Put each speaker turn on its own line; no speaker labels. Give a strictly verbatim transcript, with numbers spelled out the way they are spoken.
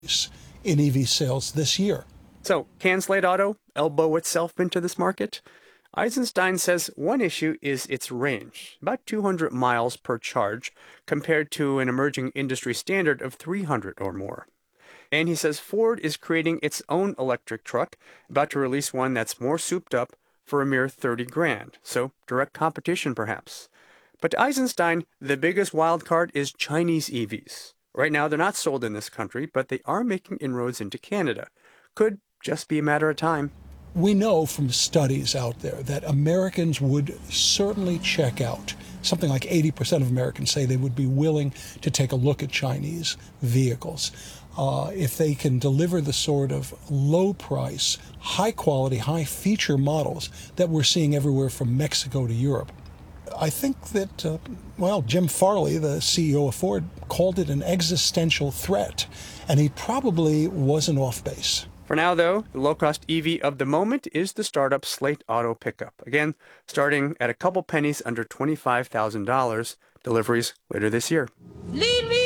in E V sales this year.
So, can Slate Auto elbow itself into this market? Eisenstein says one issue is its range, about two hundred miles per charge, compared to an emerging industry standard of three hundred or more. And he says Ford is creating its own electric truck, about to release one that's more souped up for a mere thirty grand. So, direct competition perhaps. But to Eisenstein, the biggest wild card is Chinese E Vs. Right now, they're not sold in this country, but they are making inroads into Canada. Could just be a matter of time.
We know from studies out there that Americans would certainly check out. Something like eighty percent of Americans say they would be willing to take a look at Chinese vehicles uh, if they can deliver the sort of low-price, high-quality, high-feature models that we're seeing everywhere from Mexico to Europe. I think that, uh, well, Jim Farley, the C E O of Ford, called it an existential threat, and he probably wasn't off base.
For now, though, the low-cost E V of the moment is the startup Slate Auto Pickup. Again, starting at a couple pennies under twenty-five thousand dollars. Deliveries later this year. Leave me